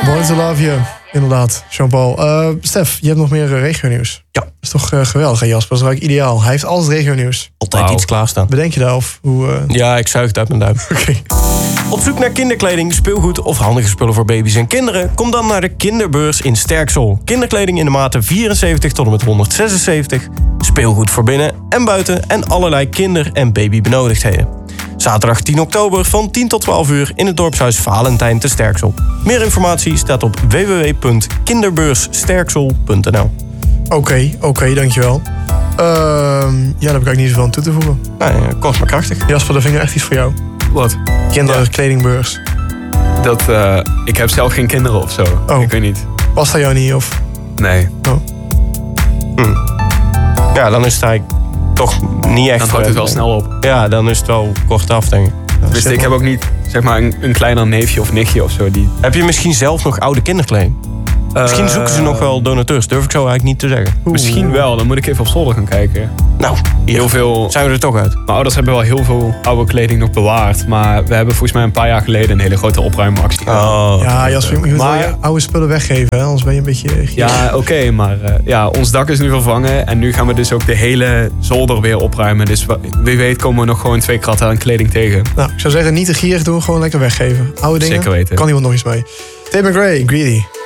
Born to Love You, inderdaad, Jean-Paul. Stef, je hebt nog meer regionieuws. Ja. Dat is toch geweldig, hè, Jasper? Dat is eigenlijk ideaal. Hij heeft alles regionieuws. Altijd iets klaarstaan. Bedenk je daar of hoe... Ja, ik zuig het uit mijn duim. Oké. Op zoek naar kinderkleding, speelgoed of handige spullen voor baby's en kinderen? Kom dan naar de Kinderbeurs in Sterksel. Kinderkleding in de maten 74 tot en met 176. Speelgoed voor binnen en buiten en allerlei kinder- en babybenodigdheden. Zaterdag 10 oktober van 10 tot 12 uur in het dorpshuis Valentijn te Sterksel. Meer informatie staat op www.kinderbeurssterksel.nl. Oké, dankjewel. Ja, daar heb ik eigenlijk niet zoveel aan toe te voegen. Nou, kort maar krachtig. Jasper, dat vind ik echt iets voor jou. Wat? Kinderkledingbeurs. Ik heb zelf geen kinderen of zo. Oh. Ik weet niet. Was dat jou niet, of? Nee. Oh. Ja, dan is het eigenlijk toch niet echt... Dan houdt het wel snel op. Ja, dan is het wel kort af, denk ik. Dus ik heb ook niet, zeg maar, een kleiner neefje of nichtje of zo. Heb je misschien zelf nog oude kinderkleding? Misschien zoeken ze nog wel donateurs. Durf ik zo eigenlijk niet te zeggen. Misschien wel, dan moet ik even op zolder gaan kijken. Nou, heel veel. Zijn we er toch uit? Mijn ouders hebben wel heel veel oude kleding nog bewaard. Maar we hebben volgens mij een paar jaar geleden een hele grote opruimactie gedaan. Ja, Jasper, je moet wel je oude spullen weggeven, hè? Anders ben je een beetje... Ja, oké, maar ons dak is nu vervangen. En nu gaan we dus ook de hele zolder weer opruimen. Dus wie weet komen we nog gewoon 2 kratten aan kleding tegen. Nou, ik zou zeggen, niet te gierig doen, gewoon lekker weggeven. Oude dingen, Zeker weten. kan iemand nog iets mee. Tate McRae, Greedy.